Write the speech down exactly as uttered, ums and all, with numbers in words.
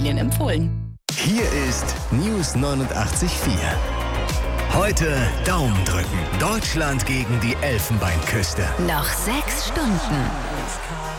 Familien empfohlen. Hier ist News neunundachtzig Komma vier. Heute Daumen drücken. Deutschland gegen die Elfenbeinküste. Noch sechs Stunden.